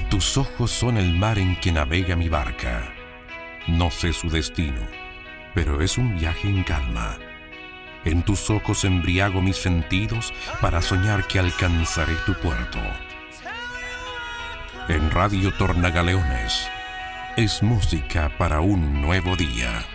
Tus ojos son el mar en que navega mi barca. No sé su destino, pero es un viaje en calma. En tus ojos embriago mis sentidos para soñar que alcanzaré tu puerto. En Radio Tornagaleones es música para un nuevo día.